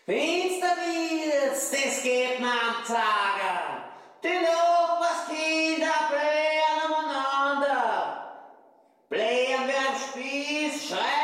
Finster wird's, das geht mir am Tage. Die Nachbarskinder blähen umeinander. Blähen wie am Spieß, schreien